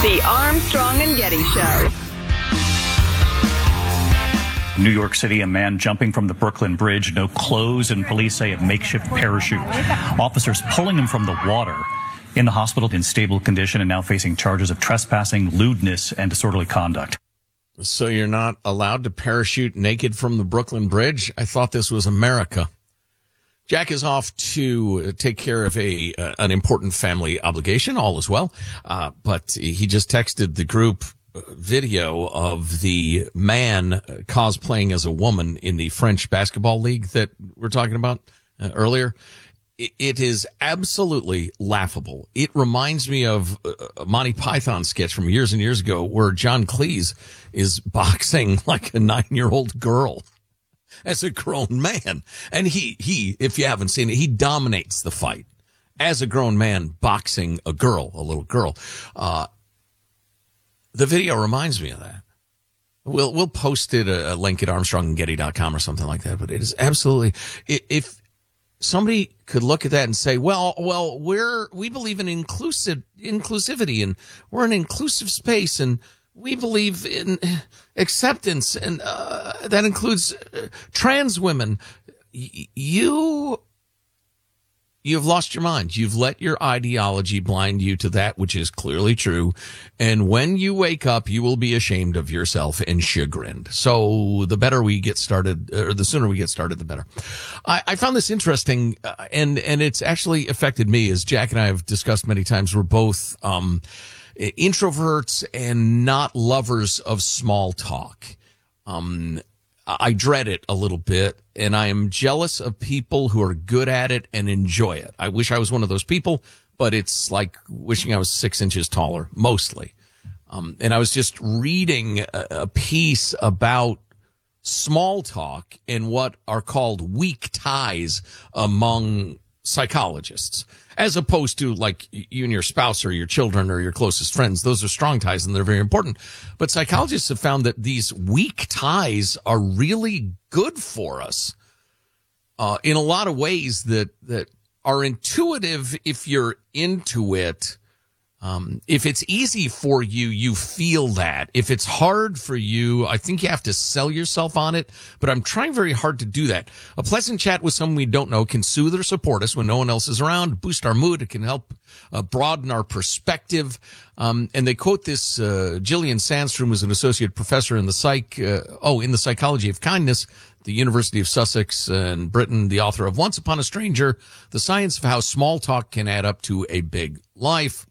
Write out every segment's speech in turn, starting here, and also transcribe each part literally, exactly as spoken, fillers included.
The Armstrong and Getty Show. New York City, a man jumping from the Brooklyn Bridge, no clothes, and police say a makeshift parachute. Officers pulling him from the water. In the hospital in stable condition and now facing charges of trespassing, lewdness, and disorderly conduct. So you're not allowed to parachute naked from the Brooklyn Bridge? I thought this was America. Jack is off to take care of a uh, an important family obligation. All is well. Uh, but he just texted the group video of the man cosplaying as a woman in the French basketball league that we're talking about uh, earlier. It is absolutely laughable. It reminds me of a Monty Python sketch from years and years ago where John Cleese is boxing like a nine-year-old girl as a grown man. And he, he, if you haven't seen it, he dominates the fight as a grown man boxing a girl, a little girl. Uh, the video reminds me of that. We'll, we'll post it, a, a link at armstrong and getty dot com or something like that. But it is absolutely, if, somebody could look at that and say, well, well, we're, we believe in inclusive, inclusivity and we're an inclusive space and we believe in acceptance and, uh, that includes uh, trans women. Y- you, you've lost your mind. You've let your ideology blind you to that which is clearly true. And when you wake up, you will be ashamed of yourself and chagrined. So the better we get started, or the sooner we get started, the better. I, I found this interesting, uh, and, and it's actually affected me, as Jack and I have discussed many times. We're both, um, introverts and not lovers of small talk. Um, I dread it a little bit, and I am jealous of people who are good at it and enjoy it. I wish I was one of those people, but it's like wishing I was six inches taller, mostly. Um, and I was just reading a, a piece about small talk and what are called weak ties among psychologists, as opposed to like you and your spouse or your children or your closest friends. Those are strong ties and they're very important. But psychologists have found that these weak ties are really good for us uh, in a lot of ways that, that are intuitive if you're into it. Um, if it's easy for you, you feel that. If it's hard for you, I think you have to sell yourself on it. But I'm trying very hard to do that. A pleasant chat with someone we don't know can soothe or support us when no one else is around, boost our mood. It can help uh, broaden our perspective. Um, and they quote this, uh, Gillian Sandstrom, who's an associate professor in the psych, uh, oh, in the psychology of kindness, the University of Sussex in Britain, the author of Once Upon a Stranger, The Science of How Small Talk Can Add Up to a Big Life.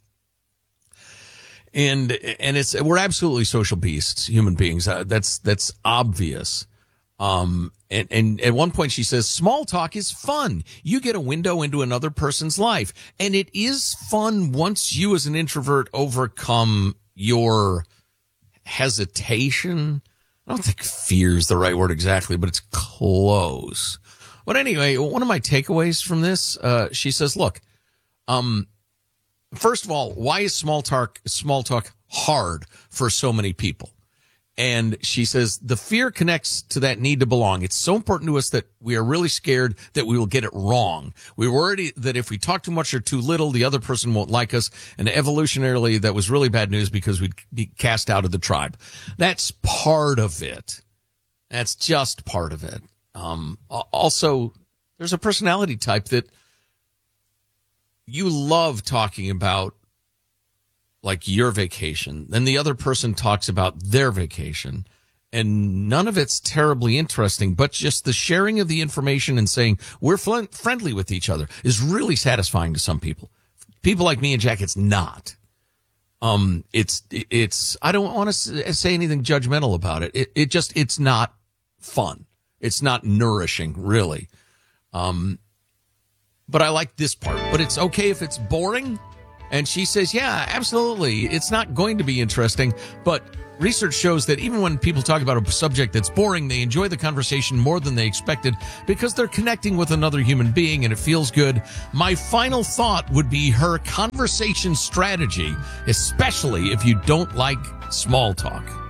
And, and it's, we're absolutely social beasts, human beings. Uh, that's, that's obvious. Um, and, and at one point she says, small talk is fun. You get a window into another person's life. And it is fun once you as an introvert overcome your hesitation. I don't think fear is the right word exactly, but it's close. But anyway, one of my takeaways from this, uh, she says, look, um, first of all, why is small talk, small talk hard for so many people? And she says the fear connects to that need to belong. It's so important to us that we are really scared that we will get it wrong. We're worried that if we talk too much or too little, the other person won't like us. And evolutionarily, that was really bad news because we'd be cast out of the tribe. That's part of it. That's just part of it. Um, also, there's a personality type that you love talking about, like your vacation. Then the other person talks about their vacation. And none of it's terribly interesting, but just the sharing of the information and saying we're fl- friendly with each other is really satisfying to some people. People like me and Jack, it's not. Um, it's, it's, I don't want to say anything judgmental about it. It, it just, it's not fun. It's not nourishing, really. Um, But I like this part. But it's okay if it's boring. And she says, yeah, absolutely. It's not going to be interesting. But research shows that even when people talk about a subject that's boring, they enjoy the conversation more than they expected because they're connecting with another human being and it feels good. My final thought would be her conversation strategy, especially if you don't like small talk.